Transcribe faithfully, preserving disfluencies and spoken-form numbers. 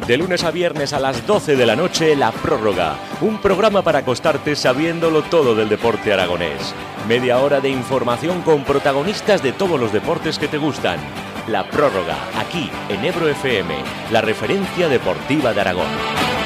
De lunes a viernes a las doce de la noche, La Prórroga. Un programa para acostarte sabiéndolo todo del deporte aragonés. Media hora de información con protagonistas de todos los deportes que te gustan. La Prórroga, aquí en Ebro F M, la referencia deportiva de Aragón.